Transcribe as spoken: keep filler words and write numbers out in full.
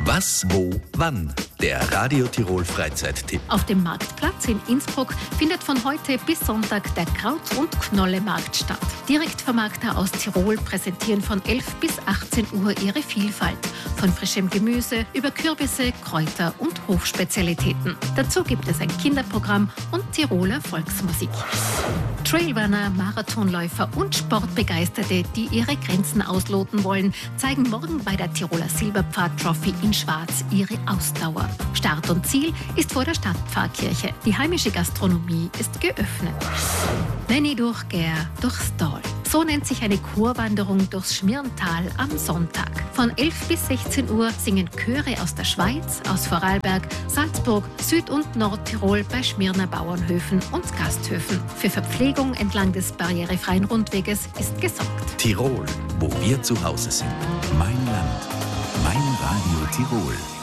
Was, wo, wann? Der Radio Tirol Freizeittipp. Auf dem Marktplatz in Innsbruck findet von heute bis Sonntag der Kraut- und Knollemarkt statt. Direktvermarkter aus Tirol präsentieren von elf bis achtzehn Uhr ihre Vielfalt. Von frischem Gemüse über Kürbisse, Kräuter und Hofspezialitäten. Dazu gibt es ein Kinderprogramm und Tiroler Volksmusik. Trailrunner, Marathonläufer und Sportbegeisterte, die ihre Grenzen ausloten wollen, zeigen morgen bei der Tiroler Silberpfad-Trophy in Schwarz ihre Ausdauer. Start und Ziel ist vor der Stadtpfarrkirche. Die heimische Gastronomie ist geöffnet. Wenn ich durchgehe, durchs Tal. So nennt sich eine Chorwanderung durchs Schmirntal am Sonntag. Von elf bis sechzehn Uhr singen Chöre aus der Schweiz, aus Vorarlberg, Salzburg, Süd- und Nordtirol bei Schmirner Bauernhöfen und Gasthöfen. Für Verpflegung entlang des barrierefreien Rundweges ist gesorgt. Tirol, wo wir zu Hause sind. Mein Land, mein Radio Tirol.